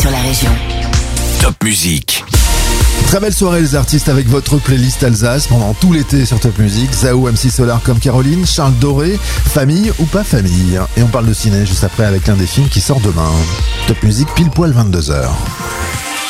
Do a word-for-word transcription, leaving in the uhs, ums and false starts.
sur la région. Top Musique. Très belle soirée les artistes avec votre playlist Alsace pendant tout l'été sur Top Musique. Zao, M C Solar comme Caroline, Charles Doré, famille ou pas famille. Et on parle de ciné juste après avec l'un des films qui sort demain. Top Musique pile poil vingt-deux heures.